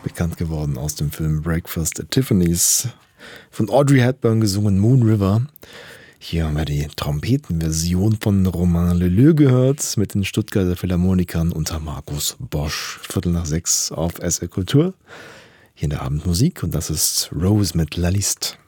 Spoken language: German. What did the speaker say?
bekannt geworden aus dem Film Breakfast at Tiffany's. Von Audrey Hepburn gesungen Moon River. Hier haben wir die Trompetenversion von Romain Leleu gehört mit den Stuttgarter Philharmonikern unter Markus Bosch. 5:45 auf SR Kultur. Hier in der Abendmusik und das ist Rose mit La Liste.